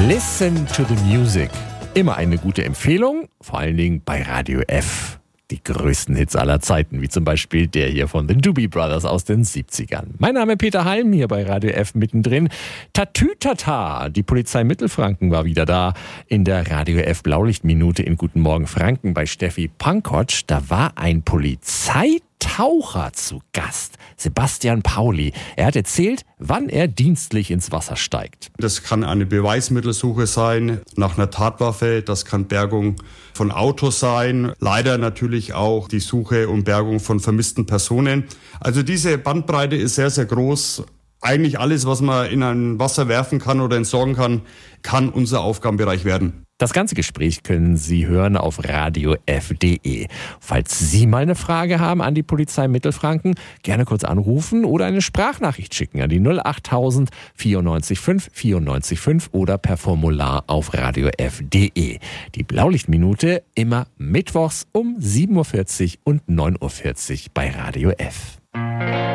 Listen to the Music. Immer eine gute Empfehlung, vor allen Dingen bei Radio F. Die größten Hits aller Zeiten, wie zum Beispiel der hier von den Doobie Brothers aus den 70ern. Mein Name ist Peter Halm, hier bei Radio F mittendrin. Tatütata, die Polizei Mittelfranken war wieder da in der Radio F Blaulichtminute in Guten Morgen Franken bei Steffi Pankotsch. Da war ein Polizeitaucher zu Gast, Sebastian Pauli. Er hat erzählt, wann er dienstlich ins Wasser steigt. Das kann eine Beweismittelsuche sein nach einer Tatwaffe, das kann Bergung von Autos sein, leider natürlich auch die Suche und Bergung von vermissten Personen. Also diese Bandbreite ist sehr, sehr groß. Eigentlich alles, was man in ein Wasser werfen kann oder entsorgen kann, kann unser Aufgabenbereich werden. Das ganze Gespräch können Sie hören auf radiof.de. Falls Sie mal eine Frage haben an die Polizei Mittelfranken, gerne kurz anrufen oder eine Sprachnachricht schicken an die 08000 94 5 94 5 oder per Formular auf radiof.de. Die Blaulichtminute immer mittwochs um 7.40 Uhr und 9.40 Uhr bei Radio F.